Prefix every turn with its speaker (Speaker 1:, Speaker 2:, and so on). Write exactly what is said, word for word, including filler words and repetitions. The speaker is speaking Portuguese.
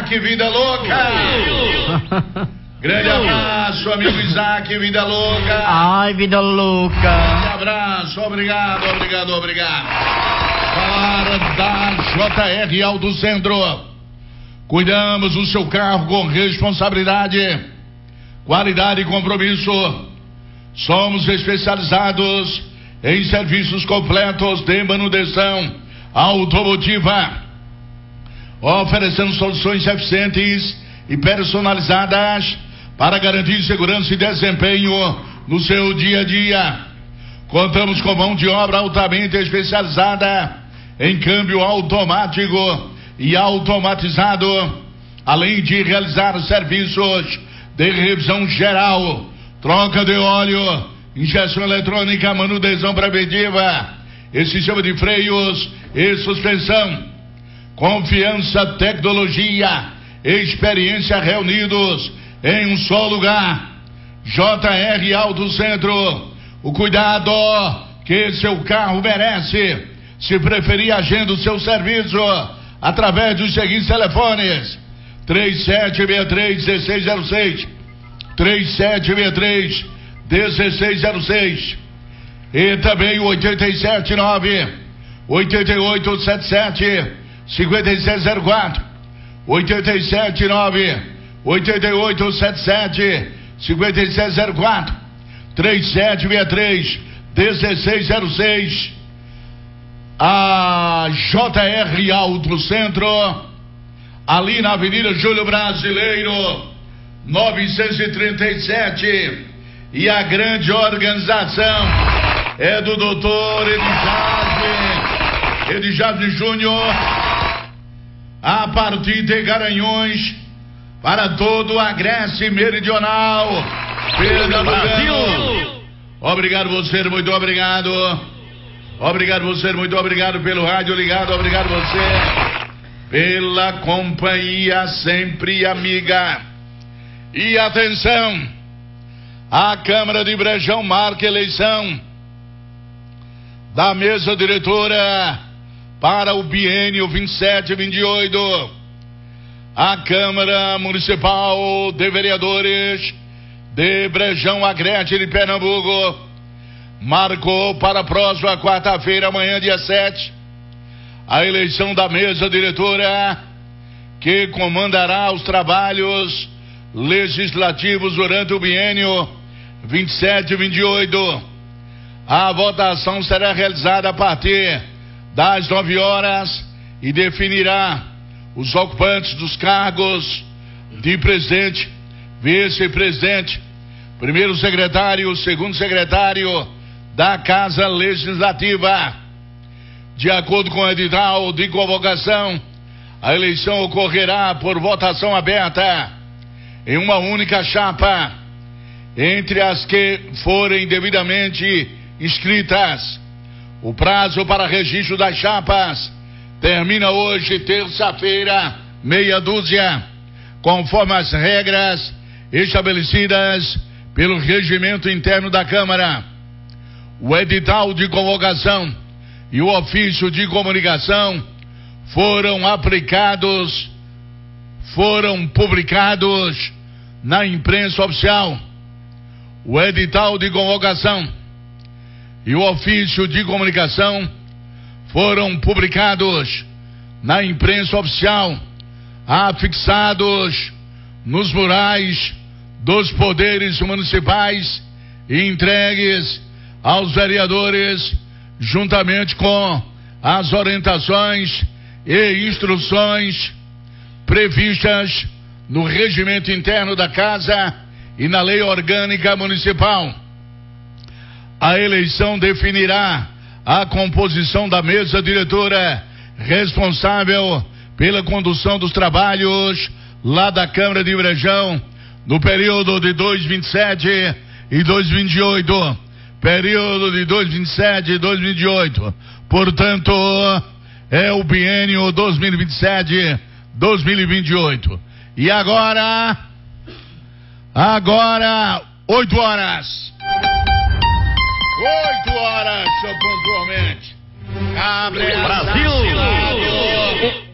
Speaker 1: Isaac, vida louca. Grande abraço, amigo Isaac, vida louca.
Speaker 2: Ai, vida louca.
Speaker 1: Grande abraço, obrigado, obrigado, obrigado. Falar da J R Auto Centro. Cuidamos do seu carro com responsabilidade, qualidade e compromisso. Somos especializados em serviços completos de manutenção automotiva, oferecendo soluções eficientes e personalizadas para garantir segurança e desempenho no seu dia a dia. Contamos com mão de obra altamente especializada em câmbio automático e automatizado, além de realizar serviços de revisão geral, troca de óleo, injeção eletrônica, manutenção preventiva e sistema de freios e suspensão. Confiança, tecnologia e experiência reunidos em um só lugar. J R Auto Centro, o cuidado que seu carro merece. Se preferir, agenda o seu serviço através dos seguintes telefones: três sete seis três, um seis zero seis, três sete seis três, um seis zero seis e também o oito sete nove, oito oito sete sete, cinco sete zero quatro, oito sete nove, oito oito sete sete, cinco sete zero quatro, três sete seis três, um seis zero seis. A J R Auto Centro, ali na Avenida Júlio Brasileiro novecentos e trinta e sete, e a grande organização é do doutor Edjave Edjave Júnior, a partir de Garanhuns para todo o Agreste Meridional, Pernambucano. Obrigado você, muito obrigado. Obrigado você, muito obrigado pelo rádio ligado, obrigado você pela companhia sempre amiga. E atenção, a Câmara de Brejão marca eleição da mesa diretora para o biênio vinte e sete a vinte e oito. A Câmara Municipal de Vereadores de Brejão Agreste de Pernambuco marcou para a próxima quarta-feira, amanhã, dia sete, a eleição da mesa diretora que comandará os trabalhos legislativos durante o biênio vinte e sete e vinte e oito. A votação será realizada a partir das nove horas e definirá os ocupantes dos cargos de presidente, vice-presidente, primeiro secretário, segundo secretário da Casa Legislativa. De acordo com o edital de convocação, a eleição ocorrerá por votação aberta em uma única chapa entre as que forem devidamente inscritas. O prazo para registro das chapas termina hoje, terça-feira, meia dúzia, conforme as regras estabelecidas pelo regimento interno da Câmara. O edital de convocação e o ofício de comunicação foram aplicados, foram publicados na imprensa oficial. O edital de convocação e o ofício de comunicação foram publicados na imprensa oficial, afixados nos murais dos poderes municipais e entregues aos vereadores, juntamente com as orientações e instruções previstas no regimento interno da Casa e na Lei Orgânica Municipal. A eleição definirá a composição da mesa diretora responsável pela condução dos trabalhos lá da Câmara de Brejão no período de dois mil e vinte e sete e dois mil e vinte e oito. Período de dois mil e vinte e sete e dois mil e vinte e oito. Portanto, é o biênio dois mil e vinte e sete, dois mil e vinte e oito. E agora, agora, oito horas. Oito horas, pontualmente. Abre Brasil!